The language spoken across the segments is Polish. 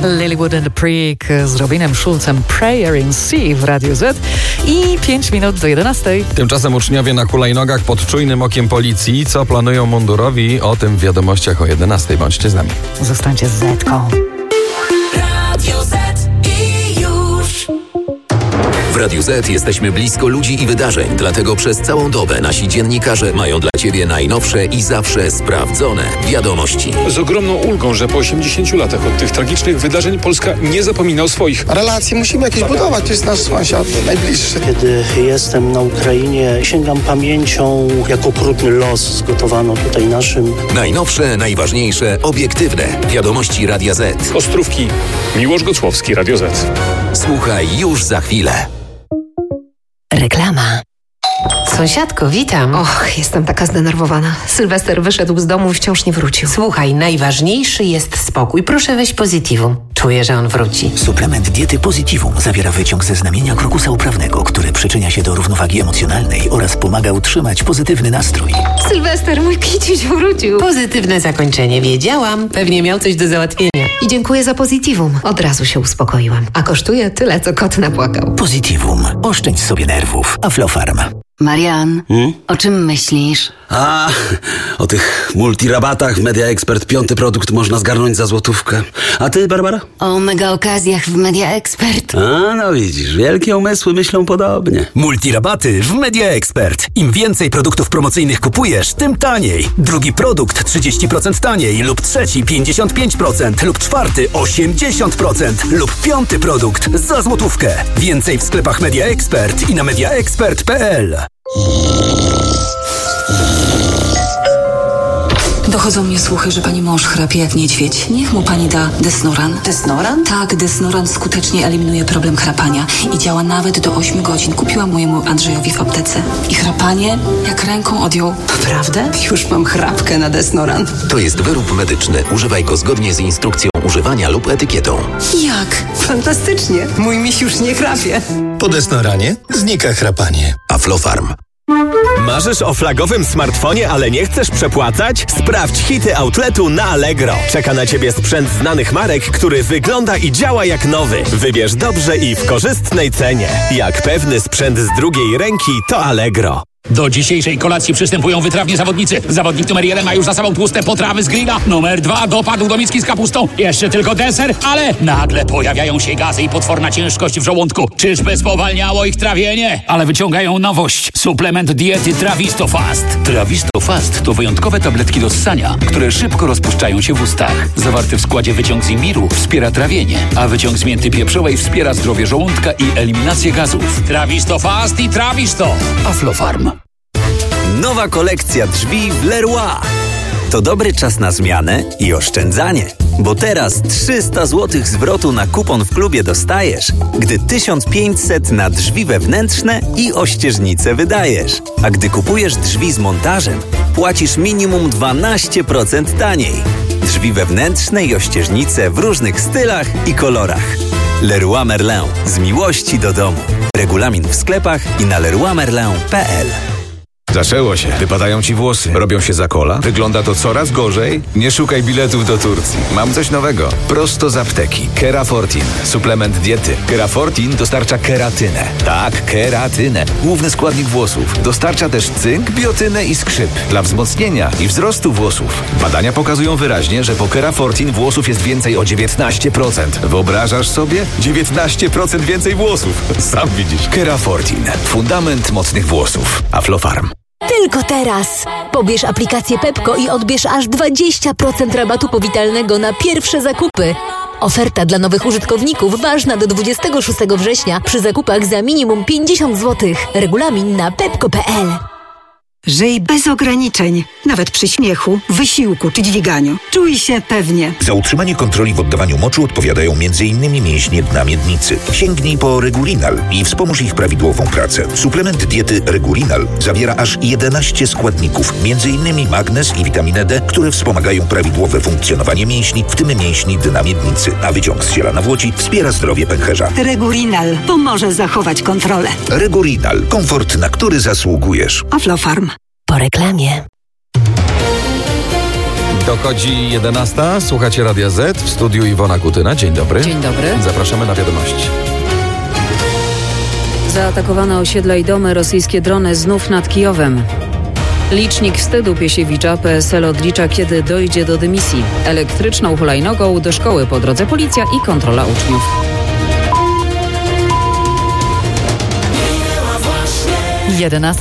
Lilywood and the Prick z Robinem Schulzem, Prayer in C w Radiu Z i 5 minut do 11. Tymczasem uczniowie na hulajnogach pod czujnym okiem policji. Co planują mundurowi? O tym w wiadomościach o 11. Bądźcie z nami. Zostańcie z Zetką. Radio Z i już. W Radiu Z jesteśmy blisko ludzi i wydarzeń, dlatego przez całą dobę nasi dziennikarze mają dla Ciebie najnowsze i zawsze sprawdzone wiadomości. Z ogromną ulgą, że po 80 latach od tych tragicznych wydarzeń Polska nie zapomina o swoich. Relacje musimy jakieś budować, to jest nasz sąsiad najbliższy. Kiedy jestem na Ukrainie, sięgam pamięcią, jak okrutny los zgotowano tutaj naszym. Najnowsze, najważniejsze, obiektywne wiadomości Radia Z. Ostrówki, Miłosz Gocłowski, Radio Z. Słuchaj już za chwilę. Reklama. Sąsiadko, witam. Och, jestem taka zdenerwowana. Sylwester wyszedł z domu i wciąż nie wrócił. Słuchaj, najważniejszy jest spokój. Proszę weź Positivum. Czuję, że on wróci. Suplement diety Positivum zawiera wyciąg ze znamienia krokusa uprawnego, który przyczynia się do równowagi emocjonalnej oraz pomaga utrzymać pozytywny nastrój. Sylwester, mój kiciuś wrócił. Pozytywne zakończenie. Wiedziałam. Pewnie miał coś do załatwienia. I dziękuję za Positivum. Od razu się uspokoiłam. A kosztuje tyle, co kot napłakał. Positivum. Oszczędź sobie nerwów. Aflofarm. Marian, o czym myślisz? O tych multirabatach w Media Expert 5. produkt można zgarnąć za złotówkę. A ty, Barbara? O mega okazjach w Media Expert. No widzisz, wielkie umysły myślą podobnie. Multirabaty w Media Expert. Im więcej produktów promocyjnych kupujesz, tym taniej. Drugi produkt 30% taniej lub trzeci 55% lub czwarty 80% lub 5. produkt za złotówkę. Więcej w sklepach Media Expert i na mediaexpert.pl. Dochodzą mnie słuchy, że pani mąż chrapie jak niedźwiedź. Niech mu pani da Desnoran. Desnoran? Tak, Desnoran skutecznie eliminuje problem chrapania i działa nawet do 8 godzin. Kupiłam mojemu Andrzejowi w aptece. I chrapanie jak ręką odjął. Naprawdę? Już mam chrapkę na Desnoran. To jest wyrób medyczny. Używaj go zgodnie z instrukcją używania lub etykietą. Jak? Fantastycznie. Mój miś już nie chrapie. Po Desnoranie znika chrapanie. Aflofarm. Marzysz o flagowym smartfonie, ale nie chcesz przepłacać? Sprawdź hity outletu na Allegro. Czeka na Ciebie sprzęt znanych marek, który wygląda i działa jak nowy. Wybierz dobrze i w korzystnej cenie. Jak pewny sprzęt z drugiej ręki, to Allegro. Do dzisiejszej kolacji przystępują wytrawni zawodnicy. Zawodnik numer 1 ma już za sobą tłuste potrawy z grilla. Numer 2 dopadł do miski z kapustą. Jeszcze tylko deser, ale nagle pojawiają się gazy i potworna ciężkość w żołądku. Czyżby spowalniało ich trawienie? Ale wyciągają nowość. Suplement diety Trawisto Fast. Trawisto Fast to wyjątkowe tabletki do ssania, które szybko rozpuszczają się w ustach. Zawarty w składzie wyciąg z imbiru wspiera trawienie, a wyciąg z mięty pieprzowej wspiera zdrowie żołądka i eliminację gazów. Trawisto Fast i Trawisto. Aflofarm. Nowa kolekcja drzwi w Leroy. To dobry czas na zmianę i oszczędzanie, bo teraz 300 zł zwrotu na kupon w klubie dostajesz, gdy 1500 na drzwi wewnętrzne i ościeżnice wydajesz. A gdy kupujesz drzwi z montażem, płacisz minimum 12% taniej. Drzwi wewnętrzne i ościeżnice w różnych stylach i kolorach. Leroy Merlin. Z miłości do domu. Regulamin w sklepach i na leroymerlin.pl. Zaczęło się. Wypadają ci włosy. Robią się za kola. Wygląda to coraz gorzej. Nie szukaj biletów do Turcji. Mam coś nowego. Prosto z apteki. Kerafortin. Suplement diety. Kerafortin dostarcza keratynę. Tak, keratynę. Główny składnik włosów. Dostarcza też cynk, biotynę i skrzyp. Dla wzmocnienia i wzrostu włosów. Badania pokazują wyraźnie, że po Kerafortin włosów jest więcej o 19%. Wyobrażasz sobie? 19% więcej włosów. Sam widzisz. Kerafortin. Fundament mocnych włosów. Aflofarm. Tylko teraz! Pobierz aplikację Pepko i odbierz aż 20% rabatu powitalnego na pierwsze zakupy. Oferta dla nowych użytkowników ważna do 26 września przy zakupach za minimum 50 zł. Regulamin na pepko.pl. Żyj bez ograniczeń, nawet przy śmiechu, wysiłku czy dźwiganiu. Czuj się pewnie. Za utrzymanie kontroli w oddawaniu moczu odpowiadają m.in. mięśnie dna miednicy. Sięgnij po Regulinal i wspomóż ich prawidłową pracę. Suplement diety Regulinal zawiera aż 11 składników, m.in. magnez i witaminę D, które wspomagają prawidłowe funkcjonowanie mięśni, w tym mięśni dna miednicy, a wyciąg z ziela nawłoci wspiera zdrowie pęcherza. Regulinal pomoże zachować kontrolę. Regulinal. Komfort, na który zasługujesz. Aflofarm. Po reklamie. Dochodzi 11. Słuchacie Radia Z. W studiu Iwona Kutyna. Dzień dobry. Dzień dobry. Zapraszamy na wiadomości. Zaatakowane osiedla i domy, rosyjskie drony znów nad Kijowem. Licznik wstydu Piesiewicza. PSL odlicza, kiedy dojdzie do dymisji. Elektryczną hulajnogą do szkoły, po drodze policja i kontrola uczniów. 11.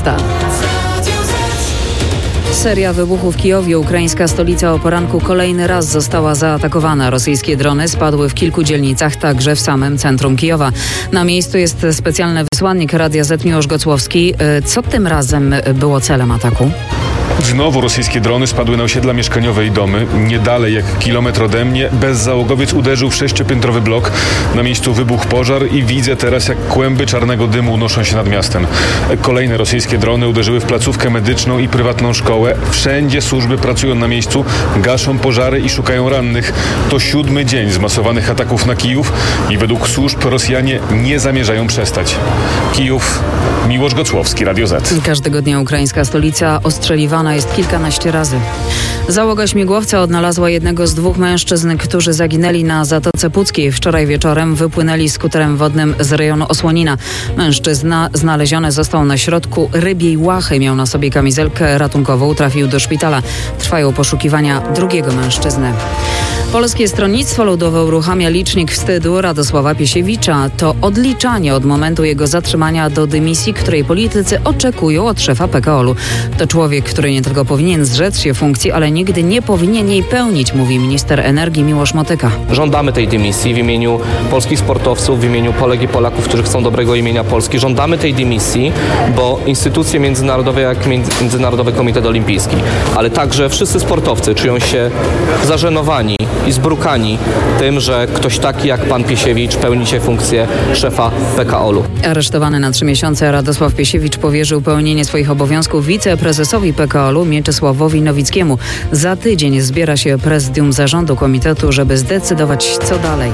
Seria wybuchów w Kijowie. Ukraińska stolica o poranku kolejny raz została zaatakowana. Rosyjskie drony spadły w kilku dzielnicach, także w samym centrum Kijowa. Na miejscu jest specjalny wysłannik Radia Z Miłosz Gocłowski. Co tym razem było celem ataku? Znowu rosyjskie drony spadły na osiedla mieszkaniowe i domy. Nie dalej jak kilometr ode mnie bezzałogowiec uderzył w 6-piętrowy blok. Na miejscu wybuchł pożar i widzę teraz, jak kłęby czarnego dymu unoszą się nad miastem. Kolejne rosyjskie drony uderzyły w placówkę medyczną i prywatną szkołę. Wszędzie służby pracują na miejscu, gaszą pożary i szukają rannych. To 7. dzień zmasowanych ataków na Kijów i według służb Rosjanie nie zamierzają przestać. Kijów, Miłosz Gocłowski, Radio Z. Każdego dnia ukraińska stolica ostrzeliwana jest kilkanaście razy. Załoga śmigłowca odnalazła jednego z 2 mężczyzn, którzy zaginęli na Zatoce Puckiej. Wczoraj wieczorem wypłynęli skuterem wodnym z rejonu Osłonina. Mężczyzna znaleziony został na środku rybiej łachy. Miał na sobie kamizelkę ratunkową. Trafił do szpitala. Trwają poszukiwania drugiego mężczyzny. Polskie Stronnictwo Ludowe uruchamia licznik wstydu Radosława Piesiewicza. To odliczanie od momentu jego zatrzymania do dymisji, której politycy oczekują od szefa PKOL-u. To człowiek, który nie tylko powinien zrzec się funkcji, ale nigdy nie powinien jej pełnić, mówi minister energii Miłosz Motyka. Żądamy tej dymisji w imieniu polskich sportowców, w imieniu Polek i Polaków, którzy chcą dobrego imienia Polski. Żądamy tej dymisji, bo instytucje międzynarodowe, jak Międzynarodowy Komitet Olimpijski, ale także wszyscy sportowcy czują się zażenowani i zbrukani tym, że ktoś taki jak pan Piesiewicz pełni się funkcję szefa PKOL-u. Aresztowany na 3 miesiące Radosław Piesiewicz powierzył pełnienie swoich obowiązków wiceprezesowi PKOL-u Mieczysławowi Nowickiemu. Za tydzień zbiera się prezydium zarządu komitetu, żeby zdecydować, co dalej.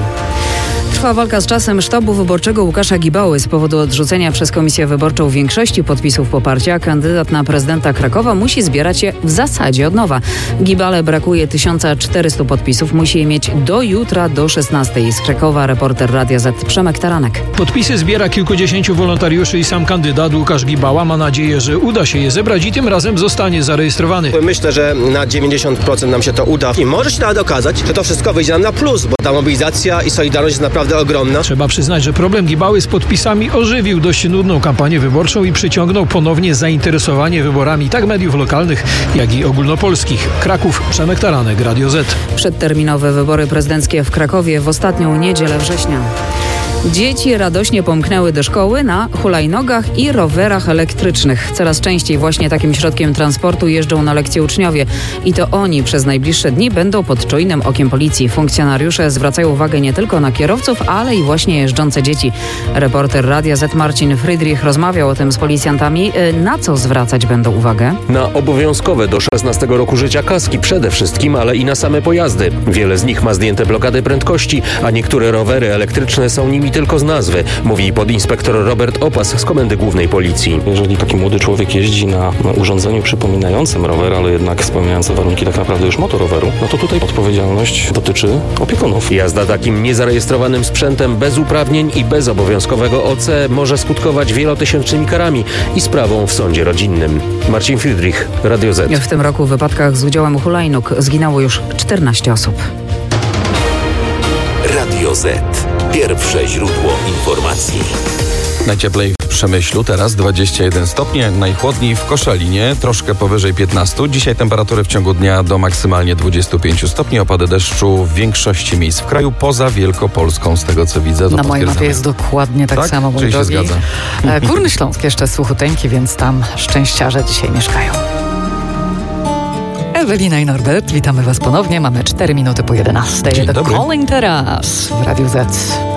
Trwa walka z czasem sztabu wyborczego Łukasza Gibały. Z powodu odrzucenia przez Komisję Wyborczą większości podpisów poparcia kandydat na prezydenta Krakowa musi zbierać je w zasadzie od nowa. Gibale brakuje 1400 podpisów. Musi je mieć do jutra do 16:00. Z Krakowa reporter Radia Z Przemek Taranek. Podpisy zbiera kilkudziesięciu wolontariuszy i sam kandydat Łukasz Gibała ma nadzieję, że uda się je zebrać i tym razem zostanie zarejestrowany. Myślę, że na 90% nam się to uda i może się nawet okazać, że to wszystko wyjdzie nam na plus, bo ta mobilizacja i solidarność jest naprawdę ogromna. Trzeba przyznać, że problem Gibały z podpisami ożywił dość nudną kampanię wyborczą i przyciągnął ponownie zainteresowanie wyborami tak mediów lokalnych, jak i ogólnopolskich. Kraków, Przemek Taranek, Radio Z. Przedterminowe wybory prezydenckie w Krakowie w ostatnią niedzielę września. Dzieci radośnie pomknęły do szkoły na hulajnogach i rowerach elektrycznych. Coraz częściej właśnie takim środkiem transportu jeżdżą na lekcje uczniowie. I to oni przez najbliższe dni będą pod czujnym okiem policji. Funkcjonariusze zwracają uwagę nie tylko na kierowców, ale i właśnie jeżdżące dzieci. Reporter Radia Z Marcin Friedrich rozmawiał o tym z policjantami. Na co zwracać będą uwagę? Na obowiązkowe do 16 roku życia kaski przede wszystkim, ale i na same pojazdy. Wiele z nich ma zdjęte blokady prędkości, a niektóre rowery elektryczne są nimi tylko z nazwy, mówi podinspektor Robert Opas z Komendy Głównej Policji. Jeżeli taki młody człowiek jeździ na urządzeniu przypominającym rower, ale jednak spełniające warunki tak naprawdę już motoroweru, no to tutaj odpowiedzialność dotyczy opiekunów. Jazda takim niezarejestrowanym sprzętem bez uprawnień i bez obowiązkowego OC może skutkować wielotysięcznymi karami i sprawą w sądzie rodzinnym. Marcin Friedrich, Radio Z. W tym roku w wypadkach z udziałem hulajnóg zginęło już 14 osób. Radio Z. Pierwsze źródło informacji. Najcieplej w Przemyślu, teraz 21 stopni, najchłodniej w Koszalinie, troszkę powyżej 15. Dzisiaj temperatury w ciągu dnia do maksymalnie 25 stopni. Opady deszczu w większości miejsc w kraju, poza Wielkopolską, z tego co widzę. Na mojej mapie jest dokładnie tak samo, mój drogi. Się zgadza. Górny Śląsk jeszcze suchuteńki, więc tam szczęściarze dzisiaj mieszkają. Ewelina i Norbert, witamy Was ponownie. Mamy 4 minuty po 11. Dzień dobry. Calling teraz w Radiu Z.